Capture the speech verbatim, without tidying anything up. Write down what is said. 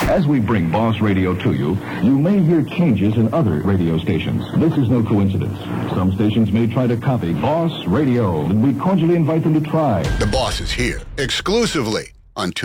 As we bring Boss Radio to you, you may hear changes in other radio stations. This is no coincidence. Some stations may try to copy Boss Radio, and we cordially invite them to try. The Boss is here, exclusively on two.